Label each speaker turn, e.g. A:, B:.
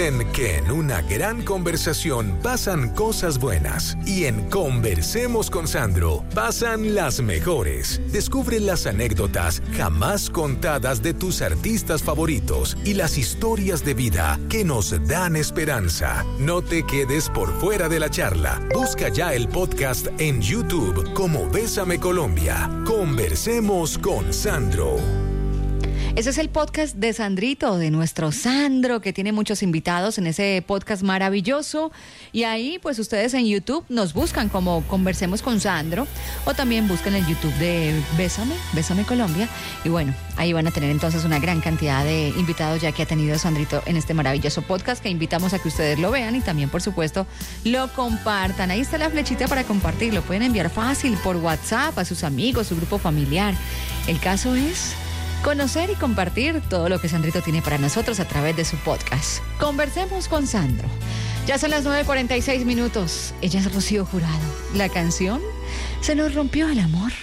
A: Que en una gran conversación pasan cosas buenas y en Conversemos con Sandro pasan las mejores. Descubre las anécdotas jamás contadas de tus artistas favoritos y las historias de vida que nos dan esperanza. No te quedes por fuera de la charla. Busca ya el podcast en YouTube como Bésame Colombia. Conversemos con Sandro.
B: Ese es el podcast de Sandrito, de nuestro Sandro, que tiene muchos invitados en ese podcast maravilloso. Y ahí, pues ustedes en YouTube nos buscan como Conversemos con Sandro, o también buscan el YouTube de Bésame Colombia. Y bueno, ahí van a tener entonces una gran cantidad de invitados ya que ha tenido Sandrito en este maravilloso podcast, que invitamos a que ustedes lo vean y también, por supuesto, lo compartan. Ahí está la flechita para compartir. Lo pueden enviar fácil por WhatsApp a sus amigos, su grupo familiar. El caso es conocer y compartir todo lo que Sandrito tiene para nosotros a través de su podcast. Conversemos con Sandro. Ya son las 9:46 minutos. Ella es Rocío Jurado. La canción Se nos rompió el amor.